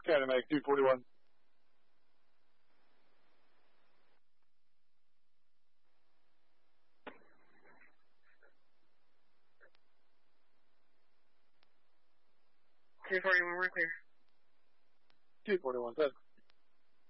Animatic 241. Two 41, we're clear. 241, 7.